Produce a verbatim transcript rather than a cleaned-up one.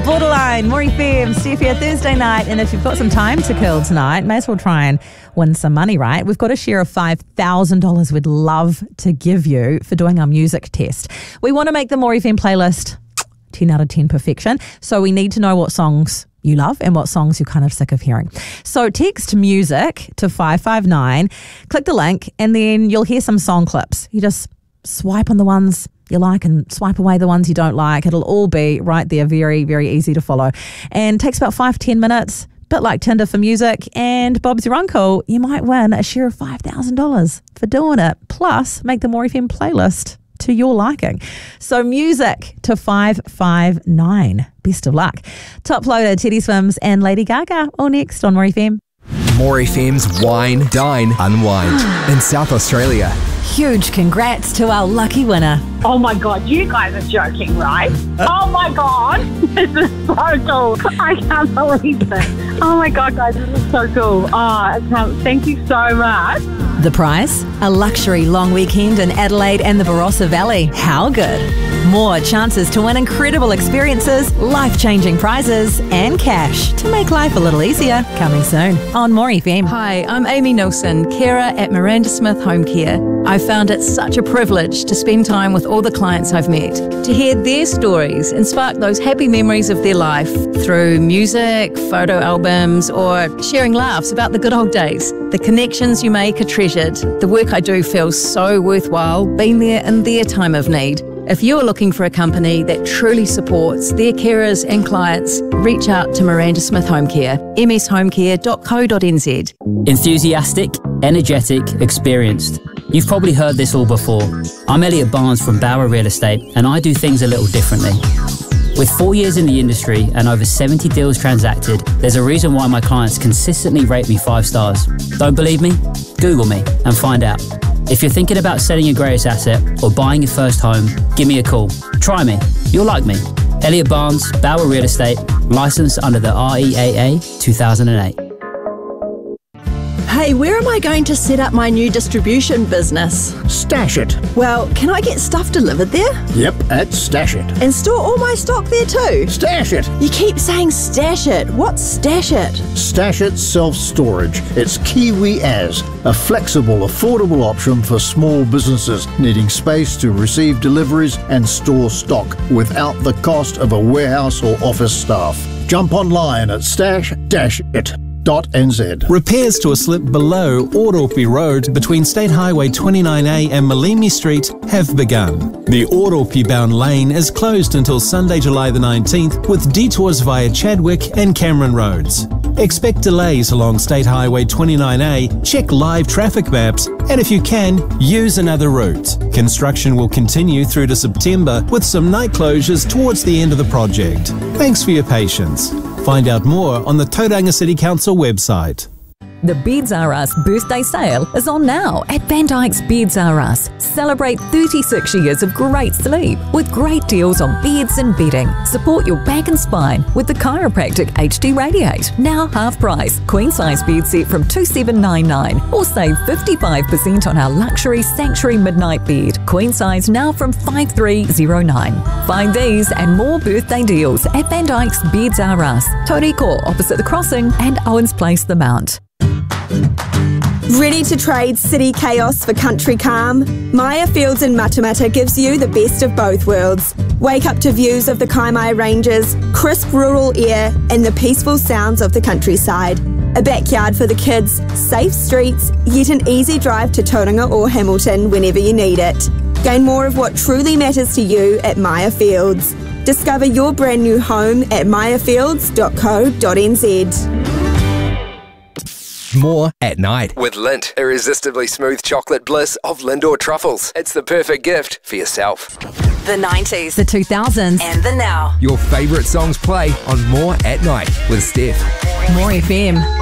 Borderline, More F M, Steph here, Thursday night. And if you've got some time to kill tonight, may as well try and win some money, right? We've got a share of five thousand dollars we'd love to give you for doing our music test. We want to make the More F M playlist ten out of ten perfection. So we need to know what songs you love and what songs you're kind of sick of hearing. So text music to five five nine, click the link, and then you'll hear some song clips. You just swipe on the ones you like and swipe away the ones you don't like. It'll all be right there, very, very easy to follow. And takes about five, ten minutes, bit like Tinder for music. And Bob's your uncle, you might win a share of five thousand dollars for doing it. Plus, make the More F M playlist to your liking. So music to five five nine. Best of luck. Top loader, Teddy Swims and Lady Gaga all next on More F M. More F M's Wine, Dine, Unwind in South Australia. Huge congrats to our lucky winner. Oh my God, you guys are joking, right? Oh my God, this is so cool. I can't believe it. Oh my God, guys, this is so cool. Oh, I can't, thank you so much. The prize? A luxury long weekend in Adelaide and the Barossa Valley. How good? More chances to win incredible experiences, life-changing prizes, and cash to make life a little easier. Coming soon on More F M. Hi, I'm Amy Nilsson, carer at Miranda Smith Home Care. I found it such a privilege to spend time with all the clients I've met, to hear their stories and spark those happy memories of their life through music, photo albums, or sharing laughs about the good old days. The connections you make are treasured. The work I do feels so worthwhile, being there in their time of need. If you're looking for a company that truly supports their carers and clients, reach out to Miranda Smith Home Care, m s home care dot co dot n z. Enthusiastic, energetic, experienced. You've probably heard this all before. I'm Elliot Barnes from Bauer Real Estate, and I do things a little differently. With four years in the industry and over seventy deals transacted, there's a reason why my clients consistently rate me five stars. Don't believe me? Google me and find out. If you're thinking about selling your greatest asset or buying your first home, give me a call. Try me. You'll like me. Elliot Barnes, Bauer Real Estate, licensed under the R E A A two thousand eight. Hey, where am I going to set up my new distribution business? Stash It. Well, can I get stuff delivered there? Yep, at Stash It. And store all my stock there too? Stash It. You keep saying Stash It. What's Stash It? Stash It Self-Storage. It's Kiwi As, a flexible, affordable option for small businesses needing space to receive deliveries and store stock without the cost of a warehouse or office staff. Jump online at stash dash it dot n z. Repairs to a slip below Ororpi Road between State Highway twenty-nine A and Malimi Street have begun. The Ororpi-bound lane is closed until Sunday, July the nineteenth, with detours via Chadwick and Cameron Roads. Expect delays along State Highway twenty-nine A, check live traffic maps, and if you can, use another route. Construction will continue through to September with some night closures towards the end of the project. Thanks for your patience. Find out more on the Tauranga City Council website. The Beds R Us birthday sale is on now at Van Dyke's Beds R Us. Celebrate thirty-six years of great sleep with great deals on beds and bedding. Support your back and spine with the Chiropractic H D Radiate. Now half price. Queen size bed set from two seven nine nine or save fifty-five percent on our luxury Sanctuary Midnight Bed. Queen size now from five three zero nine. Find these and more birthday deals at Van Dyke's Beds R Us. Toriko opposite the crossing and Owens Place the Mount. Ready to trade city chaos for country calm? Maya Fields in Matamata gives you the best of both worlds. Wake up to views of the Kaimai Ranges, crisp rural air, and the peaceful sounds of the countryside. A backyard for the kids, safe streets, yet an easy drive to Tauranga or Hamilton whenever you need it. Gain more of what truly matters to you at Maya Fields. Discover your brand new home at maya fields dot co dot n z. More at night with Lindt, irresistibly smooth chocolate bliss of Lindor truffles. It's the perfect gift for yourself. The nineties, the two thousands, and the now. Your favourite songs play on More at Night with Steph. More F M.